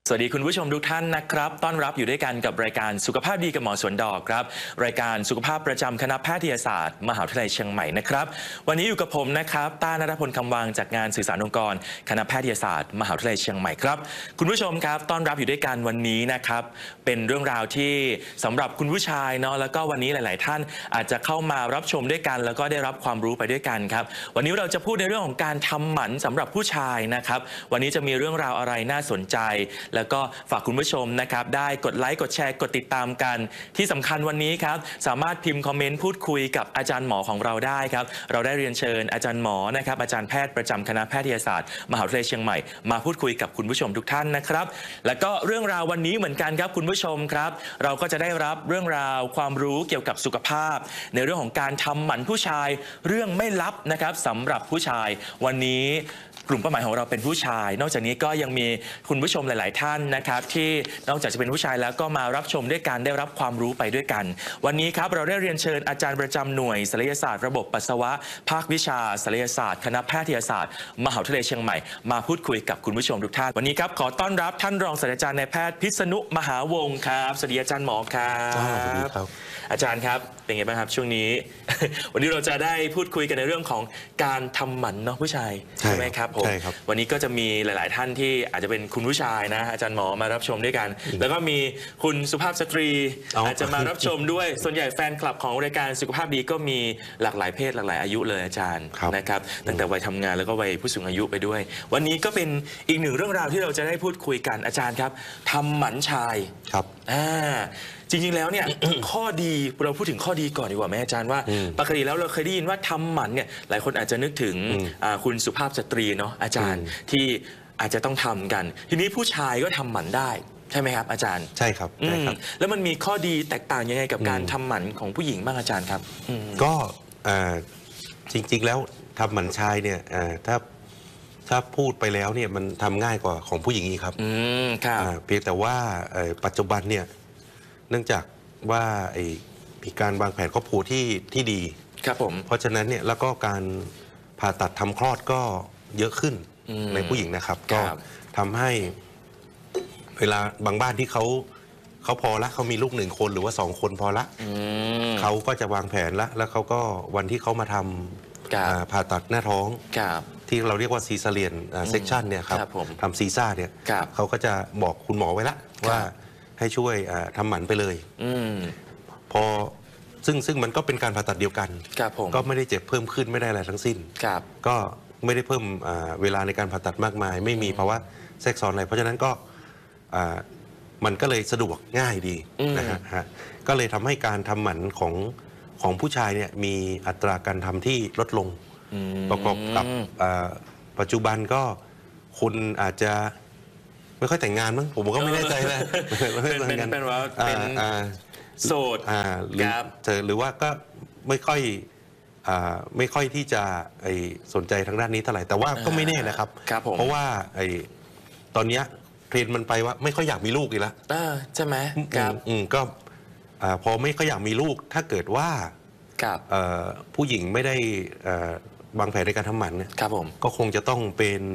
สวัสดีคุณผู้ชมทุกท่านนะครับต้อนรับอยู่ด้วยกันกับรายการสุขภาพดีกับหมอสวนดอกครับรายการสุขภาพประจำคณะแพทยศาสตร์มหาวิทยาลัยเชียงใหม่นะครับวันนี้อยู่กับผมนะครับต้า ณัฐพล คำวังจากงานสื่อสารองค์กรคณะแพทยศาสตร์มหาวิทยาลัยเชียงใหม่ครับคุณผู้ชมครับต้อนรับอยู่ด้วยกันวันนี้นะครับเป็นเรื่องราวที่สำหรับคุณผู้ชายเนาะแล้วก็วันนี้หลายๆท่านอาจจะเข้ามารับชมด้วยกันแล้วก็ได้รับความรู้ไปด้วยกันครับวันนี้เราจะพูดในเรื่องของการทำหมันสำหรับผู้ชายนะครับวันนี้จะมีเรื่องราวอะไรน่าสนใจแล้วก็ฝากคุณผู้ชมนะครับได้กดไลค์กดแชร์กดติดตามกันที่สำคัญวันนี้ครับสามารถพิมพ์คอมเมนต์พูดคุยกับอาจารย์หมอของเราได้ครับเราได้เรียนเชิญอาจารย์หมอนะครับอาจารย์แพทย์ประจำคณะแพทยศาสตร์มหาวิทยาลัยเชียงใหม่มาพูดคุยกับคุณผู้ชมทุกท่านนะครับแล้วก็เรื่องราววันนี้เหมือนกันครับคุณผู้ชมครับเราก็จะได้รับเรื่องราวความรู้เกี่ยวกับสุขภาพในเรื่องของการทำหมันผู้ชายเรื่องไม่ลับนะครับสำหรับผู้ชายวันนี้กลุ่มเป้าหมายของเราเป็นผู้ชายนอกจากนี้ก็ยังมีคุณผู้ชมหลายๆท่านนะครับที่นอกจากจะเป็นผู้ชายแล้วก็มารับชมด้วยกันได้รับความรู้ไปด้วยกันวันนี้ครับเราได้เรียนเชิญอาจารย์ประจำหน่วยศัลยศาสตร์ระบบปัสสาวะภาควิชาศัลยศาสตร์คณะแพทยศาสตร์มหาวิทยาลัยเชียงใหม่มาพูดคุยกับคุณผู้ชมทุกท่านวันนี้ครับขอต้อนรับท่านรองศาสตราจารย์นายแพทย์พิษณุมหาวงศ์ครับสวัสดีอาจารย์หมอครับสวัสดีครับอาจารย์ครับเป็นไงบ้างครับช่วงนี้ วันนี้เราจะได้พูดคุยกันในเรื่องของการทำหมันเนาะผู้ชายใช่ไหมครับผมวันนี้ก็จะมีหลายๆท่านที่อาจจะเป็นคุณผู้ชายนะอาจารย์หมอมารับชมด้วยกันแล้วก็มีคุณสุภาพสตรีอาจจะมารับชมด้วยส่วนใหญ่แฟนคลับของรายการสุขภาพดีก็มีหลากหลายเพศหลากหลายอายุเลยอาจารย์นะครับตั้งแต่วัยทำงานแล้วก็วัยผู้สูงอายุไปด้วยวันนี้ก็เป็นอีกหนึ่งเรื่องราวที่เราจะได้พูดคุยกันอาจารย์ครับทำหมันชายครับจริงๆแล้วเนี่ย ข้อดีเราพูดถึงข้อดีก่อนดีกว่าแม่อาจารย์ว่าปกติแล้วเราเคยได้ยินว่าทำหมันเนี่ยหลายคนอาจจะนึกถึงคุณสุภาพสตรีเนาะอาจารย์ที่อาจจะต้องทำกันทีนี้ผู้ชายก็ทำหมันได้ใช่ไหมครับอาจารย์ใช่ครับแล้วมันมีข้อดีแตกต่างยังไงกับการทำหมันของผู้หญิงบ้างอาจารย์ครับก็จริงๆแล้วทำหมันชายเนี่ยถ้าพูดไปแล้วเนี่ยมันทำง่ายกว่าของผู้หญิงอีกครับเพียงแต่ว่าปัจจุบันเนี่ยเนื่องจากว่ามีการวางแผนครอบครัวที่ดีครับผมเพราะฉะนั้นเนี่ยแล้วก็การผ่าตัดทำคลอดก็เยอะขึ้นในผู้หญิงนะครับก็ทำให้เวลาบางบ้านที่เขาพอละเขามีลูก1 คนหรือว่า2 คนพอละเขาก็จะวางแผนละแล้วเขาก็วันที่เขามาทำผ่าตัดหน้าท้องที่เราเรียกว่าซีซาเรียนเซกชันเนี่ยครับทำซีซ่าเนี่ยเขาก็จะบอกคุณหมอไว้ละว่าให้ช่วยทำหมันไปเลยพอซึ่งมันก็เป็นการผ่าตัดเดียวกันก็ไม่ได้เจ็บเพิ่มขึ้นไม่ได้อะไรทั้งสิ้นก็ไม่ได้เพิ่มเวลาในการผ่าตัดมากมายไม่มีภาวะแทรกซ้อนอะไรเพราะฉะนั้นก็มันก็เลยสะดวกง่ายดีนะฮะก็เลยทำให้การทำหมันของผู้ชายเนี่ยมีอัตราการทำที่ลดลงประกอบกับปัจจุบันก็คุณอาจจะไม่ค่อยแต่งงานมั้งผมก็ไม่แน่ใจนะเป็นว่าเป็นโสดหรือว่าก็ไม่ค่อยที่จะสนใจทางด้านนี้เท่าไหร่แต่ว่าก็ไม่แน่นะครับเพราะว่าตอนนี้เทรนด์มันไปว่าไม่ค่อยอยากมีลูกอีกแล้วใช่ไหมก็พอไม่ค่อยอยากมีลูกถ้าเกิดว่าผู้หญิงไม่ได้วางแผนในการทำหมันเนี่ยก็คงจะต้อง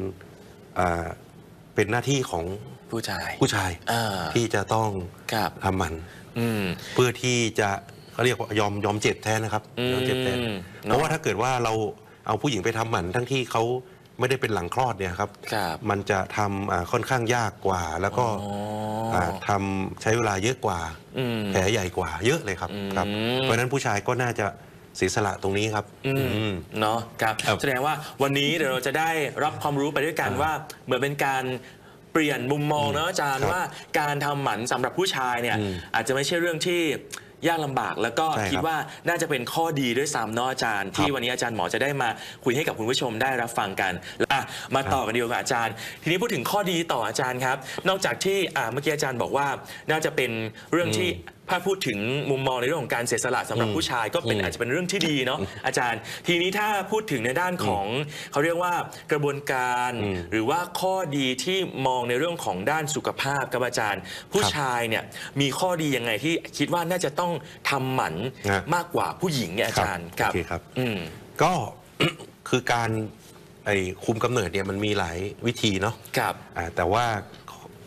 เป็นหน้าที่ของผู้ชายที่จะต้องทำหมันเพื่อที่จะเขาเรียกว่ายอมเจ็บแทนนะครับยอมเจ็บแทนเพราะว่าถ้าเกิดว่าเราเอาผู้หญิงไปทำหมันทั้งที่เขาไม่ได้เป็นหลังคลอดเนี่ยครับมันจะทำค่อนข้างยากกว่าแล้วก็ใช้เวลาเยอะกว่าแผลใหญ่กว่าเยอะเลยครับเพราะฉะนั้นผู้ชายก็น่าจะเสียสละตรงนี้ครับเนาะครับแสดงว่าวันนี้เดี๋ยวเราจะได้รับความรู้ไปด้วยกันว่าเหมือนเป็นการเปลี่ยนมุมมองนะอาจารย์ว่าการทำหมันสำหรับผู้ชายเนี่ยอาจจะไม่ใช่เรื่องที่ยากลำบากแล้วก็คิดว่าน่าจะเป็นข้อดีด้วยซ้ำเนาะอาจารย์ที่วันนี้อาจารย์หมอจะได้มาคุยให้กับคุณผู้ชมได้รับฟังกันมาต่อกันดีกว่าอาจารย์ทีนี้พูดถึงข้อดีต่ออาจารย์ครับนอกจากที่เมื่อกี้อาจารย์บอกว่าน่าจะเป็นเรื่องที่ถ้าพูดถึงมุมมองในเรื่องของการเสียสละสำหรับผู้ชายก็เป็นอาจจะเป็นเรื่องที่ดีเนาะอาจารย์ทีนี้ถ้าพูดถึงในด้านของเขาเรียกว่ากระบวนการหรือว่าข้อดีที่มองในเรื่องของด้านสุขภาพกับอาจารย์ผู้ชายเนี่ยมีข้อดียังไงที่คิดว่าน่าจะต้องทำหมันมากกว่าผู้หญิงเนี่ยอาจารย์ครับก็คือการคุมกำเนิดเนี่ยมันมีหลายวิธีเนาะแต่ว่า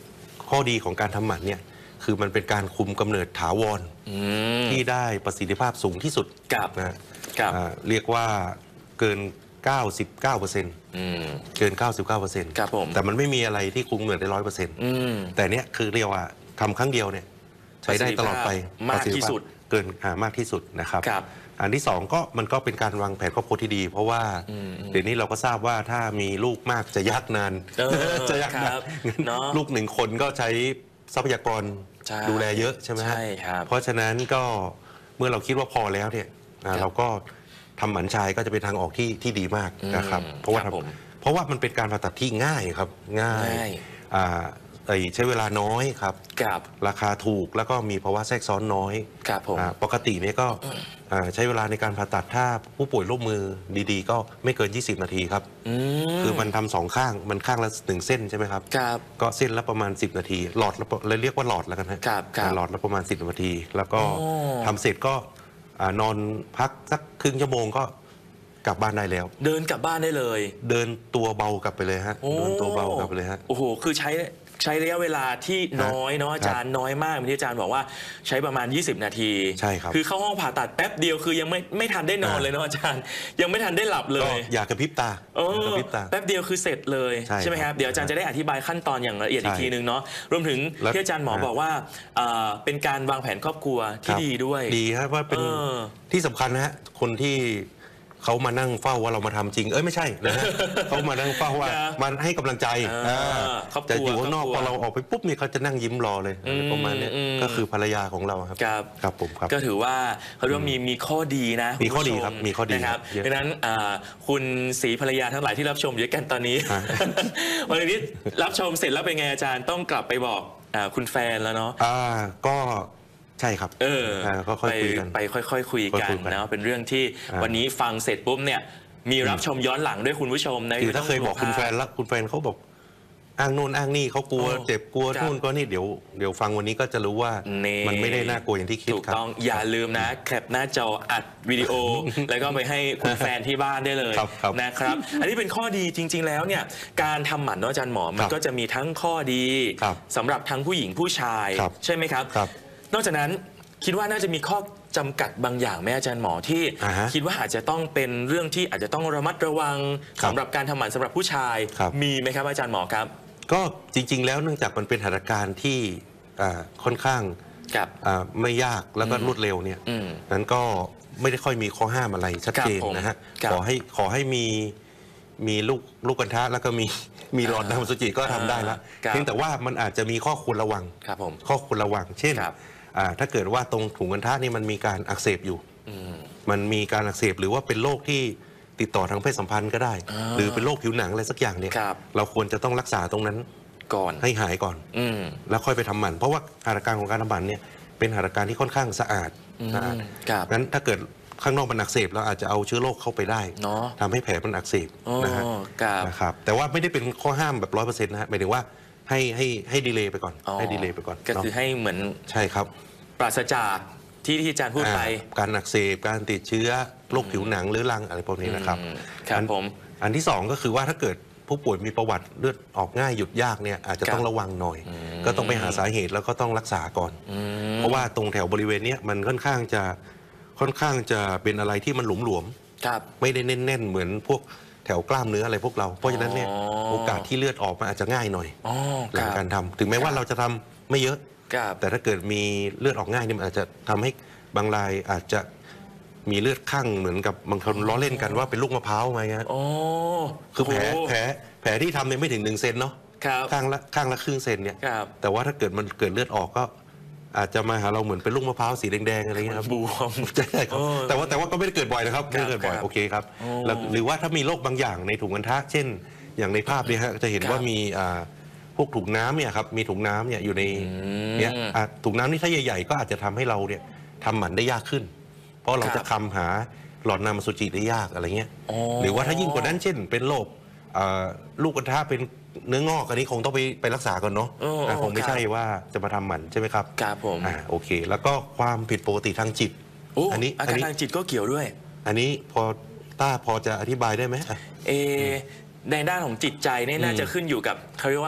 ข้อดีของการทำหมันเนี่ยคือมันเป็นการคุมกำเนิดถาวรที่ได้ประสิทธิภาพสูงที่สุดนะเรียกว่าเกิน 99%เกิน 99% ครับผมแต่มันไม่มีอะไรที่คุมกำเนิดได้ 100%แต่เนี้ยคือเรียกว่าทำครั้งเดียวเนี่ยใช้ได้ตลอดไปมากที่สุดเกินมากที่สุดนะครับอันที่สองก็มันก็เป็นการวางแผนครอบครัวที่ดี เพราะว่าเดี๋ยวนี้เราก็ทราบว่าถ้ามีลูกมากจะยากนานจะยากนานลูก1 คนก็ใช้ทรัพยากรดูแลเยอะใช่ไหมฮะเพราะฉะนั้นก็เมื่อเราคิดว่าพอแล้วเนี่ยเราก็ทำหมันชายก็จะเป็นทางออกที่ดีมากนะครับเพราะว่ามันเป็นการผ่าตัดที่ง่ายครับง่ายใช้เวลาน้อยครับราคาถูกแล้วก็มีภาวะแทรกซ้อนน้อยปกติเนี่ยก็ใช้เวลาในการผ่าตัดถ้าผู้ป่วยร่วมมือดีๆก็ไม่เกิน20 นาทีครับคือมันทำ2 ข้างมันข้างละ1 เส้นใช่ไหมครับก็เส้นละประมาณ10 นาทีหลอดเลยเรียกว่าหลอดแล้วกันฮะหลอดละประมาณ10 นาทีแล้วก็ทำเสร็จก็นอนพักสักครึ่งชั่วโมงก็กลับบ้านได้แล้วเดินกลับบ้านได้เลยเดินตัวเบากลับไปเลยฮะเดินตัวเบากลับไปเลยฮะโอ้โหคือใช้ระยะเวลาที่น้อยเนาะอาจารย์น้อยมากที่อาจารย์บอกว่าใช้ประมาณ20 นาทีใช่ครับคือเข้าห้องผ่าตัดแป๊บเดียวคือยังไม่ทันได้นอนเลยเนาะอาจารย์ยังไม่ทันได้หลับเลยอยากกระพริบตาแป๊บเดียวคือเสร็จเลยใช่ไหมครับเดี๋ยวอาจารย์จะได้อธิบายขั้นตอนอย่างละเอียดอีกทีนึงเนาะรวมถึงที่อาจารย์หมอบอกว่าเป็นการวางแผนครอบครัวที่ดีด้วยดีครับว่าเป็นที่สำคัญนะฮะคนที่เขามานั่งเฝ้าว่าเรามาทำจริงไม่ใช่นะฮะเขามานั่งเฝ้าว่ามันให้กำลังใจจะอยู่ข้างนอกพอเราออกไปปุ๊บเนี่ยเขาจะนั่งยิ้มรอเลยประมาณนี้ก็คือภรรยาของเราครับครับผมครับก็ถือว่าเขาเรียกว่ามีข้อดีนะมีข้อดีครับมีข้อดีนะครับดังนั้นคุณศรีภรรยาทั้งหลายที่รับชมอยู่กันตอนนี้วันนี้รับชมเสร็จแล้วเป็นไงอาจารย์ต้องกลับไปบอกคุณแฟนแล้วเนาะก็ใช่ครับก็ค่อยคุยกันไปค่อยๆคุยกันนะเป็นเรื่องที่วันนี้ฟังเสร็จปุ๊บเนี่ยมีรับชมย้อนหลังด้วยคุณผู้ชมนะคือถ้าเคยบอกคุณแฟนแล้วคุณแฟนเขาบอกอ้างโน่นอ้างนี่เขากลัวเจ็บกลัวนู่นก็นี่เดี๋ยวฟังวันนี้ก็จะรู้ว่ามันไม่ได้น่ากลัวอย่างที่คิดถูกต้องอย่าลืมนะแคปหน้าจออัดวิดีโอแล้วก็ไปให้คุณแฟนที่บ้านได้เลยนะครับอันนี้เป็นข้อดีจริงๆแล้วเนี่ยการทำหมันอาจารย์หมอมันก็จะมีทั้งข้อดีสำหรับทั้งผู้หญิงผู้ชายใช่ไหมครับนอกจากนั้นคิดว่าน่าจะมีข้อจำกัดบางอย่างไหมอาจารย์หมอที่คิดว่าอาจจะต้องเป็นเรื่องที่อาจจะต้องระมัดระวังสำหรับการทำหมันสำหรับผู้ชายมีไหมครับอาจารย์หมอครับก็จริงๆแล้วเนื่องจากมันเป็นสถานการณ์ที่ค่อนข้างไม่ยากแล้วก็รวดเร็วเนี่ยนั้นก็ไม่ได้ค่อยมีข้อห้ามอะไรชัดเจนนะฮะขอให้มีลูกกระทะแล้วก็มีหลอดน้ำอสุจิก็ทำได้แล้วเพียงแต่ว่ามันอาจจะมีข้อควรระวังข้อควรระวังเช่นถ้าเกิดว่าตรงถุงกระทะนี่มันมีการอักเสบอยู่มันมีการอักเสบหรือว่าเป็นโรคที่ติดต่อทางเพศสัมพันธ์ก็ได้หรือเป็นโรคผิวหนังอะไรสักอย่างเนี่ยเราควรจะต้องรักษาตรงนั้นก่อนให้หายก่อนแล้วค่อยไปทำหมันเพราะว่าหัตถการของการทำหมันเนี่ยเป็นหัตถการที่ค่อนข้างสะอาดงั้นถ้าเกิดข้างนอกมันอักเสบเราอาจจะเอาเชื้อโรคเข้าไปได้ทำให้แผลมันอักเสบนะครับแต่ว่าไม่ได้เป็นข้อห้ามแบบ100%นะฮะหมายถึงว่าให้ดีเลย์ไปก่อนให้ดีเลย์ไปก่อนก็คือให้เหมือนใช่ครับปราศจากที่อาจารย์พูดไปการอักเสบการติดเชื้อโรคผิวหนังหรือรังอะไรพวกนี้นะครับครับผมอันที่2ก็คือว่าถ้าเกิดผู้ป่วยมีประวัติเลือดออกง่ายหยุดยากเนี่ยอาจจะต้องระวังหน่อยก็ต้องไปหาสาเหตุแล้วก็ต้องรักษาก่อนเพราะว่าตรงแถวบริเวณนี้มันค่อนข้างจะเป็นอะไรที่มันหลวมๆไม่ได้แน่นๆเหมือนพวกแถวกล้ามเนื้ออะไรพวกเราเพราะฉะนั้นเนี่ยโอกาสที่เลือดออกมันอาจจะง่ายหน่อยหลังการทำถึงแม้ว่าเราจะทำไม่เยอะแต่ถ้าเกิดมีเลือดออกง่ายนี่มันอาจจะทำให้บางรายอาจจะมีเลือดข้างเหมือนกับบางคนล้อเล่นกันว่าเป็นลูกมะพร้าวไงฮะคือแผลที่ทำเนี่ยไม่ถึง1 เซนเนาะข้างละครึ่งเซนเนี่ยแต่ว่าถ้าเกิดมันเกิดเลือดออกก็อาจจะมาหาเราเหมือนเป็นลูกมะพร้าวสีแดงๆอะไรเงี้ยครับบวมใช่ครับแต่ว่าก็ไม่ได้เกิดบ่อยนะครับไม่ได้เกิดบ่อยโอเคครับหรือว่าถ้ามีโรคบางอย่างในถุงอัณฑะเช่นอย่างในภาพเนี่ยฮะจะเห็นว่ามีพวกถุงน้ำเนี่ยครับมีถุงน้ำเนี่ยอยู่ในเนี่ยถุงน้ำนี่ถ้าใหญ่ๆก็อาจจะทำให้เราเนี่ยทำหมันได้ยากขึ้นเพราะเราจะคำหาหลอดน้ำอสุจิได้ยากอะไรเงี้ยหรือว่าถ้ายิ่งกว่านั้นเช่นเป็นโรคลูกกระทะเป็นเนื้องอกอันนี้คงต้องไปรักษาก่อนเนาะคงไม่ใช่ว่าจะมาทำหมันใช่ไหมครับครับผมโอเคแล้วก็ความผิดปกติทางจิตอันนี้อาการทางจิตก็เกี่ยวด้วยอันนี้พอจะอธิบายได้ไหมในด้านของจิตใจนี่น่าจะขึ้นอยู่กับเขาเรียกว่า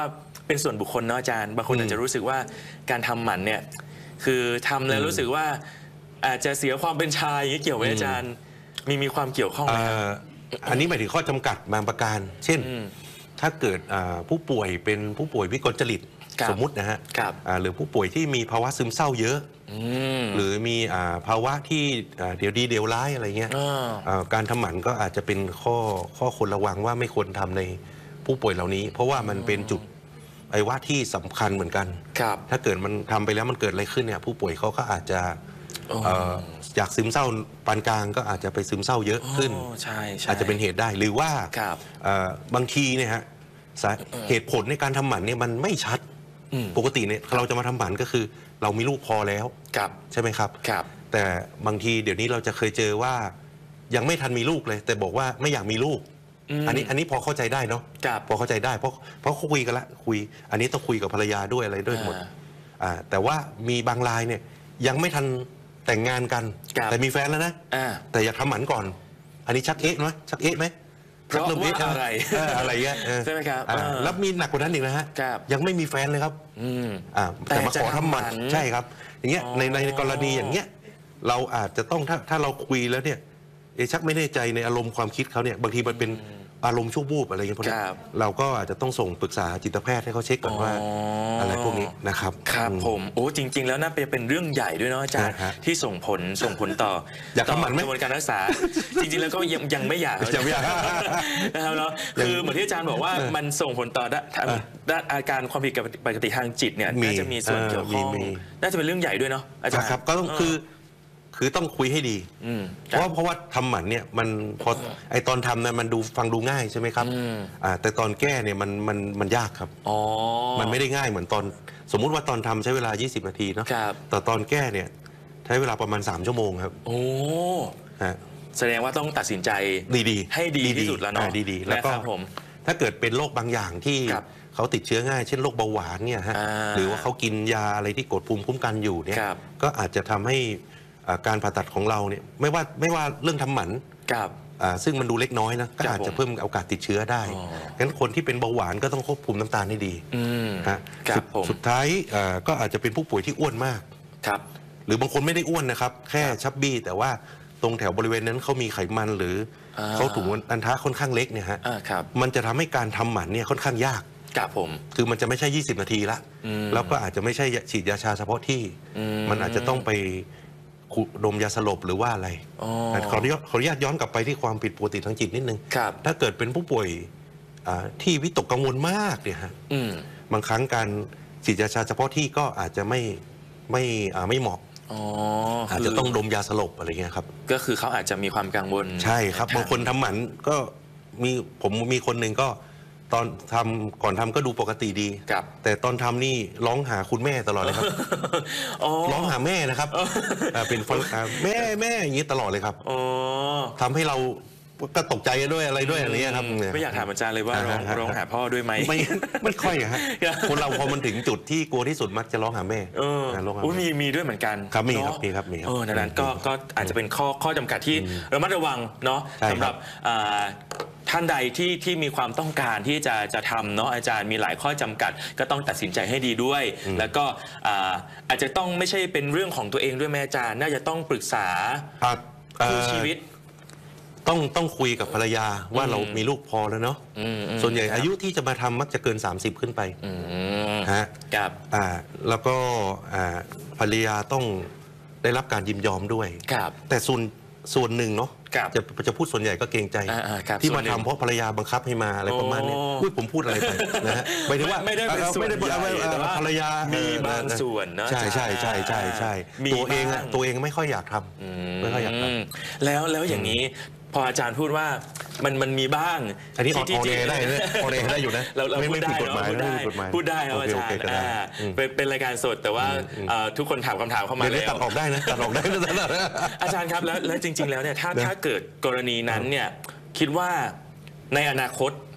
เป็นส่วนบุคคลเนาะอาจารย์บางคนอาจจะรู้สึกว่าการทำหมันเนี่ยคือทำแล้วรู้สึกว่าอาจจะเสียความเป็นชายอย่างนี้เกี่ยวไหมอาจารย์มีความเกี่ยวข้องไหมครับอันนี้หมายถึงข้อจำกัดบางประการ เช่นถ้าเกิดผู้ป่วยเป็นผู้ป่วยวิกลจริตสมมุตินะฮะหรือผู้ป่วยที่มีภาวะซึมเศร้าเยอะหรือมีภาวะที่เดี๋ยวดีเดี๋ยวร้ายอะไรเงี้ยการทำหมันก็อาจจะเป็นข้อควรระวังว่าไม่ควรทำในผู้ป่วยเหล่านี้ เพราะว่ามันเป็นจุดไอ้ว่าที่สำคัญเหมือนกันถ้าเกิดมันทำไปแล้วมันเกิดอะไรขึ้นเนี่ยผู้ป่วยเขาก็อาจจะจากซึมเศร้าปานกลางก็อาจจะไปซึมเศร้าเยอะขึ้นอาจจะเป็นเหตุได้หรือว่าบางทีเนี่ยฮะเหตุผลในการทำหมันเนี่ยมันไม่ชัดปกติเนี่ยเราจะมาทำหมันก็คือเรามีลูกพอแล้วใช่ไหมครับแต่บางทีเดี๋ยวนี้เราจะเคยเจอว่ายังไม่ทันมีลูกเลยแต่บอกว่าไม่อยากมีลูกอันนี้พอเข้าใจได้เนาะพอเข้าใจได้เพราะเขาคุยกันละอันนี้ต้องคุยกับภรรยาด้วยอะไรด้วยหมดแต่ว่ามีบางรายเนี่ยยังไม่ทันแต่งงานกันแต่มีแฟนแล้วนะแต่อยากทำหมันก่อนอันนี้ชักเอ๊ะไหมชักเอ๊ะไหมเพราะว่าอะไรเงี้ยใช่ไหมครับแล้วมีหนักกว่านั้นอีกนะฮะยังไม่มีแฟนเลยครับแต่มาขอทำหมันใช่ครับอย่างเงี้ยในกรณีอย่างเงี้ยเราอาจจะต้องถ้าเราคุยแล้วเนี่ยชักไม่แน่ใจในอารมณ์ความคิดเขาเนี่ยบางทีมันเป็นอารมณ์ชั่ววูบอะไรอย่างเงี้ยพวกนี้เราก็อาจจะต้องส่งปรึกษาจิตแพทย์ให้เขาเช็คก่อนว่าอะไรพวกนี้นะครับครับผมโอ้จริงๆแล้วน่าเป็นเรื่องใหญ่ด้วยเนาะอาจารย์ที่ส่งผลต่ออยากทำหมันไหมกระบวนการรักษาจริงๆแล้วก็ยังไม่อยากนะครับเนาะคือเหมือนที่อาจารย์บอกว่ามันส่งผลต่อด้านอาการความผิดปกติทางจิตเนี่ยน่าจะมีส่วนเกี่ยวข้องน่าจะเป็นเรื่องใหญ่ด้วยเนาะอาจารย์ครับก็ต้องคือต้องคุยให้ดีเพราะว่าทำหมันเนี่ยมันพอไอตอนทำเนี่ยมันฟังดูง่ายใช่ไหมครับแต่ตอนแก้เนี่ยมันยากครับมันไม่ได้ง่ายเหมือนตอนสมมุติว่าตอนทำใช้เวลา20 นาทีเนาะแต่ตอนแก้เนี่ยใช้เวลาประมาณ3 ชั่วโมงครับโอ้แสดงว่าต้องตัดสินใจดีให้ดีที่สุดแล้วเนาะดีแล้วก็ถ้าเกิดเป็นโรคบางอย่างที่เขาติดเชื้อง่ายเช่นโรคเบาหวานเนี่ยฮะหรือว่าเขากินยาอะไรที่กดภูมิคุ้มกันอยู่เนี่ยก็อาจจะทำให้การผ่าตัดของเราเนี่ยไม่ว่าเรื่องทำหมันซึ่งมันดูเล็กน้อยนะก็อาจจะเพิ่มโอกาสติดเชื้อได้งั้นคนที่เป็นเบาหวานก็ต้องควบคุมน้ำตาลให้ดีสุดท้ายก็อาจจะเป็นผู้ป่วยที่อ้วนมากหรือบางคนไม่ได้อ้วนนะครับแค่ชับบี้แต่ว่าตรงแถวบริเวณนั้นเขามีไขมันหรือเขาถุงอัณฑะค่อนข้างเล็กเนี่ยฮะมันจะทำให้การทำหมันเนี่ยค่อนข้างยากคือมันจะไม่ใช่20 นาทีละแล้วก็อาจจะไม่ใช่ฉีดยาชาเฉพาะที่มันอาจจะต้องไปดมยาสลบหรือว่าอะไรขออนุญาตย้อนกลับไปที่ความผิดปกติทางจิตนิดนึงถ้าเกิดเป็นผู้ป่วยที่วิตกกังวลมากเนี่ยฮะบางครั้งการฉีดยาชาเฉพาะที่ก็อาจจะไม่เหมาะอาจจะต้องดมยาสลบอะไรเงี้ยครับก็คือเขาอาจจะมีความกังวลใช่ครับบางคนทำหมันก็ผมมีคนหนึ่งก็ตอนทำก่อนทำก็ดูปกติดีแต่ตอนทำนี่ร้องหาคุณแม่ตลอดเลยครับร้องหาแม่นะครับเป็นแม่อย่างนี้ตลอดเลยครับทำให้เราก็ตกใจด้วยอะไรด้วยอะไรเงี้ยครับไม่อยากถามอาจารย์เลยว่าร้องหาพ่อด้วยไหมไม่ค่อยฮะคนเราพอมันถึงจุดที่กลัวที่สุดมักจะร้องหาแม่มีด้วยเหมือนกันครับมีครับดังนั้นก็อาจจะเป็นข้อจำกัดที่ระมัดระวังเนาะสำหรับท่านใดที่มีความต้องการที่จะทำเนาะอาจารย์มีหลายข้อจำกัดก็ต้องตัดสินใจให้ดีด้วยแล้วก็อาจจะต้องไม่ใช่เป็นเรื่องของตัวเองด้วยแม่อาจารย์น่าจะต้องปรึกษาคู่ชีวิตต้องคุยกับภรรยาว่าเรามีลูกพอแล้วเนาะส่วนใหญ่อายุที่จะมาทำมักจะเกิน30ขึ้นไปฮะแล้วก็ภรรยาต้องได้รับการยินยอมด้วยแต่ส่วนหนึ่งเนาะจะพูดส่วนใหญ่ก็เกรงใจที่มาทำเพราะภรรยาบังคับให้มาอะไรประมาณนี้ผมพูดอะไรไปนะฮะไม่ได้ว่าไม่ได้เป็นส่วนใหญ่แต่ว่าภรรยามีบางส่วนนะใช่ตัวเองไม่ค่อยอยากทำไม่ค่อยอยากทำแล้วอย่างนี้พออาจารย์พูดว่ามันมีบ้างอันนี้ออเดได้นะออเดได้อยู่นะเราไม่ผิดกฎหมายพูดได้ครับอาจารย์เป็นรายการสดแต่ว่าทุกคนถามคำถามเข้ามาแล้วตัดออกได้นะตัดออกได้อาจารย์ครับแล้วจริงๆแล้วเนี่ยถ้าเกิดกรณีนั้นเนี่ยคิดว่าในอนาคต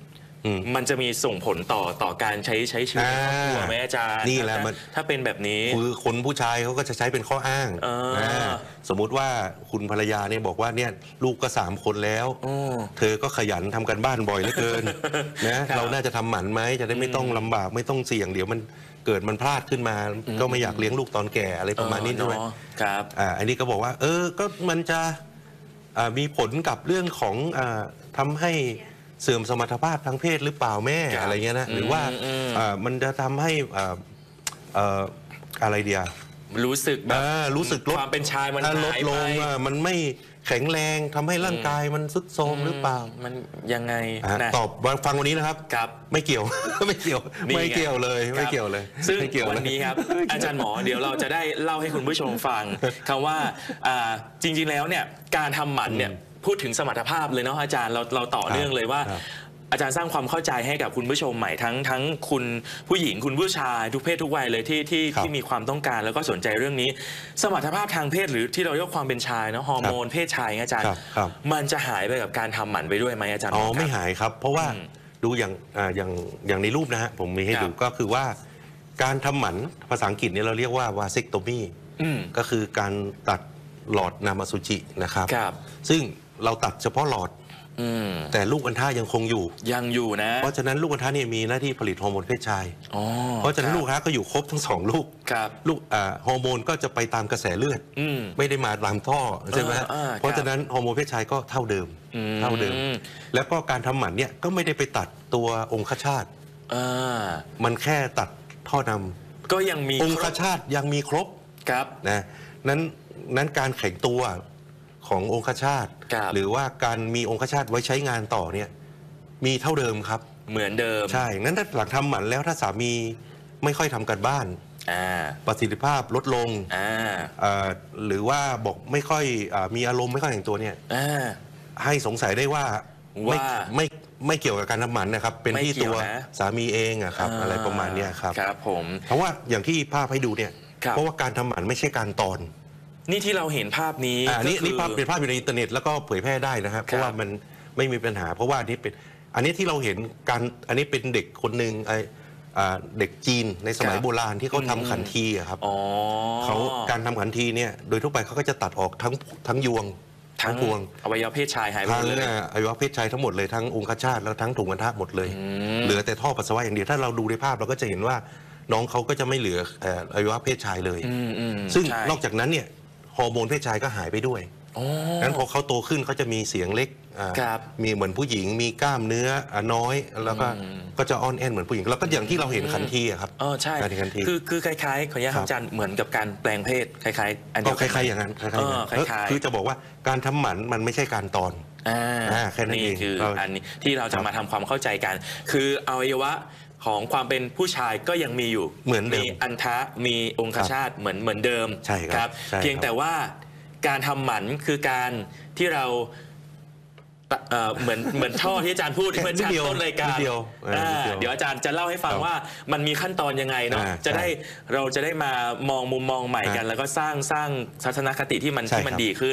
มันจะมีส่งผลต่อการใช้ชีวิตในครอบครัวไหมอาจารย์นี่แหละมันถ้าเป็นแบบนี้คือคนผู้ชายเขาก็จะใช้เป็นข้ออ้างสมมุติว่าคุณภรรยาเนี่ยบอกว่าเนี่ยลูกก็3 คนแล้วเธอก็ขยันทำกันบ้านบ่อยเหลือเกินนะเราน่าจะทำหมันไหมจะได้ไม่ต้องลำบากไม่ต้องเสี่ยงเดี๋ยวมันเกิดมันพลาดขึ้นมา ก็ไม่อยากเลี้ยงลูกตอนแก่อะไรประมาณนี้ใช่ไหมครับอันนี้ก็บอกว่าก็มันจะมีผลกับเรื่องของทำให้เสื่อมสมรรถภาพทางเพศหรือเปล่าแม่อะไรเงี้ยนะหรือว่ามันจะทำให้อะไรเดียรู้สึกแบบรู้สึกลดความเป็นชายมันลดลงมันไม่แข็งแรงทำให้ร่างกายมันทรุดโทรมหรือเปล่ามันยังไงตอบฟังวันนี้นะครับไม่เกี่ยวไม่เกี่ยวเลยไม่เกี่ยวเลยซึ่งวันนี้ครับอาจารย์หมอเดี๋ยวเราจะได้เล่าให้คุณผู้ชมฟังคำว่าจริงๆแล้วเนี่ยการทำหมันเนี่ยพูดถึงสมรรถภาพเลยเนาะอาจารย์เราต่อเนื่องเลยว่าอาจารย์สร้างความเข้าใจให้กับคุณผู้ชมใหม่ทั้งคุณผู้หญิงคุณผู้ชายทุกเพศทุกวัยเลยที่มีความต้องการแล้วก็สนใจเรื่องนี้สมรรถภาพทางเพศหรือที่เราเรียกความเป็นชายเนาะฮอร์โมนเพศชายอาจารย์มันจะหายไปกับการทำหมันไปด้วยไหมอาจารย์ไม่หายครับเพราะว่าดูอย่างในรูปนะฮะผมมีให้ดูก็คือว่าการทำหมันภาษาอังกฤษเนี่ยเราเรียกว่าวาเซกโตมีก็คือการตัดหลอดนามอสุจินะครับซึ่งเราตัดเฉพาะหลอดแต่ลูกอัณฑะยังคงอยู่นะเพราะฉะนั้นลูกอัณฑะเนี่ยมีหน้าที่ผลิตฮอร์โมนเพศชายเพราะฉะนั้นลูกอัณฑะก็อยู่ครบทั้ง2 ลูกฮอร์โมนก็จะไปตามกระแสเลือดไม่ได้มาตามท่อใช่ไหมเพราะฉะนั้นฮอร์โมนเพศชายก็เท่าเดิมแล้วก็การทำหมันเนี่ยก็ไม่ได้ไปตัดตัวองคชาตมันแค่ตัดท่อนำก็ยังมีองคชาตยังมีครบนะนั้นการแข็งตัวขององคชาตหรือว่าการมีองคชาตไว้ใช้งานต่อเนี่ยมีเท่าเดิมครับเหมือนเดิมใช่งั้นถ้าหลังทำหมันแล้วถ้าสามีไม่ค่อยทำกันบ้านประสิทธิภาพลดลงหรือว่าบอกไม่ค่อยมีอารมณ์ไม่ค่อยแต่งตัวเนี่ยให้สงสัยได้ว่าไม่เกี่ยวกับการทำหมันนะครับเป็นที่ตัวสามีเองครับอะไรประมาณนี้ครับครับผมเพราะว่าอย่างที่ภาพให้ดูเนี่ยเพราะว่าการทำหมันไม่ใช่การตอนนี่ที่เราเห็นภาพนี้นี่ภาพเป็นภาพอยู่ในอินเทอร์เน็ตแล้วก็เผยแพร่ได้นะครับเพราะว่ามันไม่มีปัญหาเพราะว่าอันนี้ที่เราเห็นอันนี้เป็นเด็กคนหนึ่งเด็กจีนในสมัยโบราณที่เขาทำขันทีครับเขาการทำขันทีเนี่ยโดยทั่วไปเขาก็จะตัดออกทั้งยวงทั้งพวงอวัยวะเพศชายหายไปเลยอวัยวะเพศชายทั้งหมดเลยทั้งองคชาตแล้วทั้งถุงอัณฑะหมดเลยเหลือแต่ท่อปัสสาวะอย่างเดียวถ้าเราดูในภาพเราก็จะเห็นว่าน้องเขาก็จะไม่เหลืออวัยวะเพศชายเลยซึ่งนอกจากนั้นเนี่ยฮอร์โมนเพศชายก็หายไปด้วยงั้นพอเขาโตขึ้นเขาจะมีเสียงเล็กมีเหมือนผู้หญิงมีกล้ามเนื้อน้อยแล้วก็จะอ้อนแอนเหมือนผู้หญิงแล้วก็อย่างที่เราเห็นขันทีครับใช่คือคล้ายๆขออนุญาตอาจารย์เหมือนกับการแปลงเพศคล้ายๆอันนี้คล้ายๆอย่างนั้นคล้ายๆคือจะบอกว่าการทำหมันมันไม่ใช่การตอนแค่นั้นเองคืออันนี้ที่เราจะมาทำความเข้าใจกันคืออวัยวะของความเป็นผู้ชายก็ยังมีอยู่เหมือนเดิมมีอัณฑะมีองคชาตเหมือนเดิมใช่ครับเพียงแต่ว่าการทำหมันคือการที่เราเหมือนท่อที่อาจารย์พูดเมื่อต้นรายการเดี๋ยวอาจารย์จะเล่าให้ฟังว่ามันมีขั้นตอนยังไงเนาะเราจะได้มามองมุมมองใหม่กันแล้วก็สร้างทัศนคติที่มันดีขึ้น